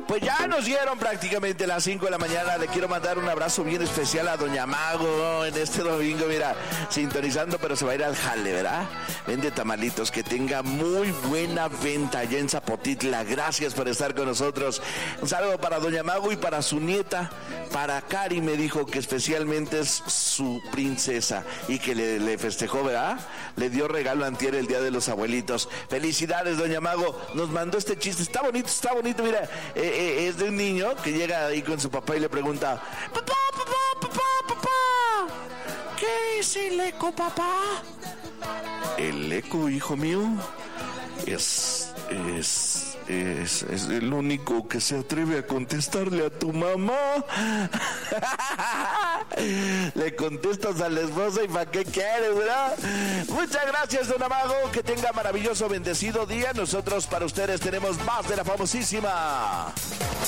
Pues ya nos dieron prácticamente las 5 de la mañana. Le quiero mandar un abrazo bien especial a Doña Mago en este domingo, mira, sintonizando, pero se va a ir al jale, ¿verdad? Vende tamalitos, que tenga muy buena venta allá en Zapotitla. Gracias por estar con nosotros. Un saludo para Doña Mago y para su nieta, para Cari, me dijo que especialmente es su princesa y que le festejó, ¿verdad? Le dio regalo antier el Día de los Abuelitos. Felicidades, Doña Mago. Nos mandó este chiste, está bonito, mira. Es de un niño que llega ahí con su papá y le pregunta: papá, ¿qué es el eco, papá? El eco, hijo mío, es el único que se atreve a contestarle a tu mamá. Le contestas a la esposa y ¿para qué quieres, verdad? Muchas gracias, Don Amago. Que tenga maravilloso, bendecido día. Nosotros para ustedes tenemos más de la famosísima